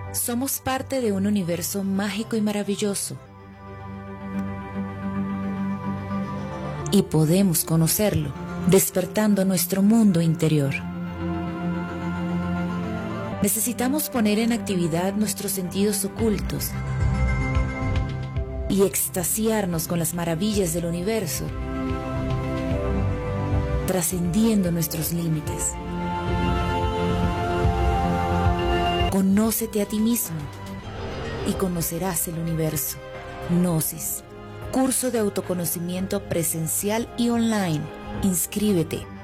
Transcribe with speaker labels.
Speaker 1: Somos parte de un universo mágico y maravilloso. Y podemos conocerlo, despertando nuestro mundo interior. Necesitamos poner en actividad nuestros sentidos ocultos y extasiarnos con las maravillas del universo, trascendiendo nuestros límites. Conócete a ti mismo y conocerás el universo. Gnosis, curso de autoconocimiento presencial y online. Inscríbete.